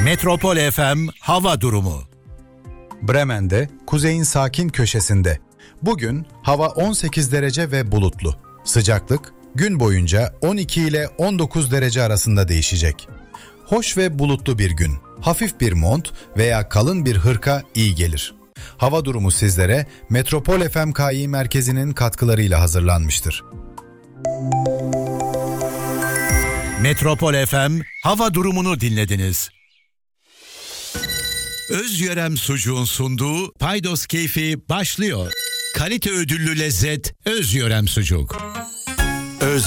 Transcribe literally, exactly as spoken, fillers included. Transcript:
Metropol F M hava durumu. Bremen'de, kuzeyin sakin köşesinde. Bugün hava on sekiz derece ve bulutlu. Sıcaklık gün boyunca on iki ile on dokuz derece arasında değişecek. Hoş ve bulutlu bir gün. Hafif bir mont veya kalın bir hırka iyi gelir. Hava durumu sizlere Metropol F M K İ merkezinin katkılarıyla hazırlanmıştır. Metropol F M hava durumunu dinlediniz. Özyörem Sucuğun sunduğu Paydos Keyfi başlıyor. Kalite ödüllü lezzet Özyörem Sucuk.